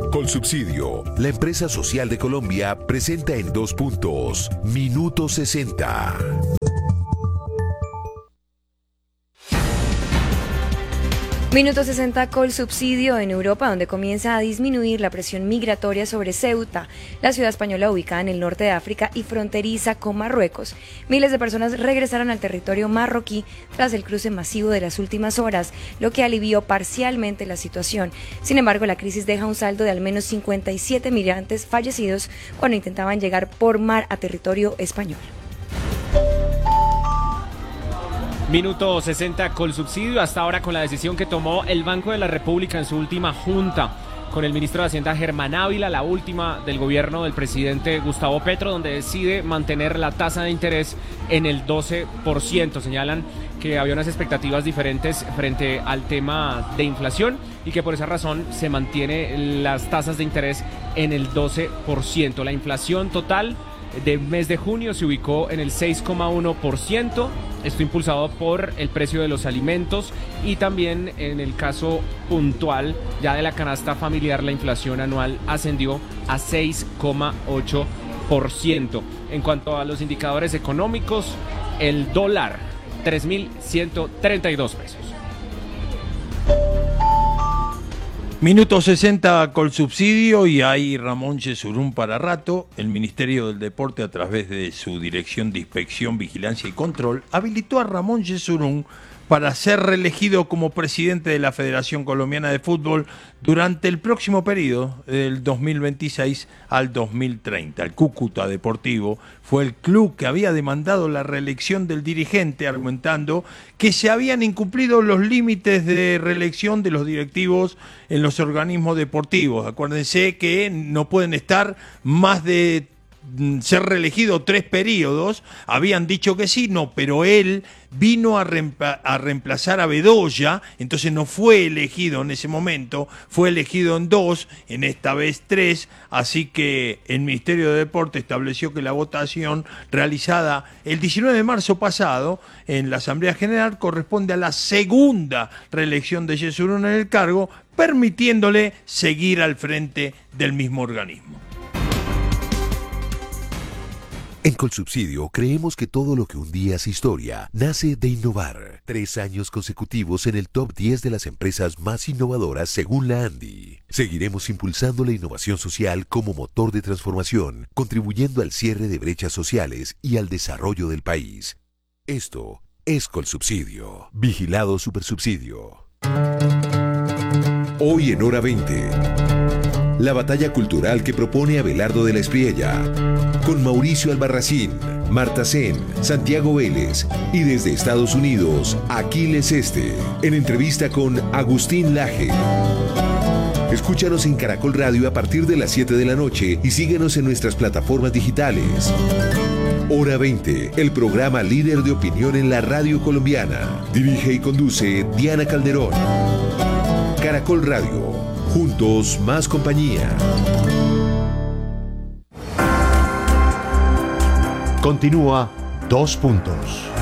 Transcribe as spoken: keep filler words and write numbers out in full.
Colsubsidio, la empresa social de Colombia, presenta en dos puntos, Minuto sesenta. Minuto sesenta, Colsubsidio en Europa, donde comienza a disminuir la presión migratoria sobre Ceuta, la ciudad española ubicada en el norte de África y fronteriza con Marruecos. Miles de personas regresaron al territorio marroquí tras el cruce masivo de las últimas horas, lo que alivió parcialmente la situación. Sin embargo, la crisis deja un saldo de al menos cincuenta y siete migrantes fallecidos cuando intentaban llegar por mar a territorio español. Minuto sesenta, Colsubsidio, hasta ahora con la decisión que tomó el Banco de la República en su última junta con el ministro de Hacienda Germán Ávila, la última del gobierno del presidente Gustavo Petro, donde decide mantener la tasa de interés en el doce por ciento. Señalan que había unas expectativas diferentes frente al tema de inflación y que por esa razón se mantiene las tasas de interés en el doce por ciento. La inflación total del mes de junio se ubicó en el seis coma uno por ciento, esto impulsado por el precio de los alimentos y también en el caso puntual ya de la canasta familiar la inflación anual ascendió a seis coma ocho por ciento. En cuanto a los indicadores económicos, el dólar tres mil ciento treinta y dos pesos. Minuto sesenta, Colsubsidio, y hay Ramón Yesurún para rato. El Ministerio del Deporte, a través de su Dirección de Inspección, Vigilancia y Control, habilitó a Ramón Yesurún para ser reelegido como presidente de la Federación Colombiana de Fútbol durante el próximo periodo, del dos mil veintiséis al dos mil treinta. El Cúcuta Deportivo fue el club que había demandado la reelección del dirigente, argumentando que se habían incumplido los límites de reelección de los directivos en los organismos deportivos. Acuérdense que no pueden estar más de ser reelegido tres periodos. Habían dicho que sí, no, pero él vino a, reempla- a reemplazar a Bedoya, entonces no fue elegido en ese momento, fue elegido en dos, en esta vez tres, así que el Ministerio de Deporte estableció que la votación realizada el diecinueve de marzo pasado en la Asamblea General corresponde a la segunda reelección de Yesurún en el cargo, permitiéndole seguir al frente del mismo organismo. En Colsubsidio creemos que todo lo que un día es historia nace de innovar. Tres años consecutivos en el top diez de las empresas más innovadoras según la ANDI. Seguiremos impulsando la innovación social como motor de transformación, contribuyendo al cierre de brechas sociales y al desarrollo del país. Esto es Colsubsidio. Vigilado Supersubsidio. Hoy en Hora veinte. La batalla cultural que propone Abelardo de la Espriella, con Mauricio Albarracín, Marta Sen, Santiago Vélez y desde Estados Unidos, Aquiles Este, en entrevista con Agustín Laje. Escúchanos en Caracol Radio a partir de las siete de la noche y síguenos en nuestras plataformas digitales. Hora veinte, el programa líder de opinión en la radio colombiana. Dirige y conduce Diana Calderón. Caracol Radio. Juntos, más compañía. Continúa Dos Puntos.